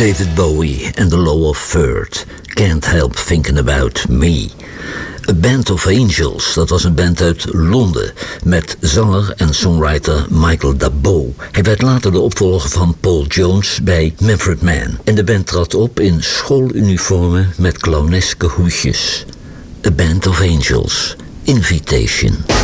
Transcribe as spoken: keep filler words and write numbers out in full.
David Bowie and the Law of Third. Can't Help Thinking About Me. A Band of Angels, dat was een band uit Londen met zanger en songwriter Michael Dabow. Hij werd later de opvolger van Paul Jones bij Manfred Mann. En de band trad op in schooluniformen met clowneske hoedjes. A Band of Angels, Invitation.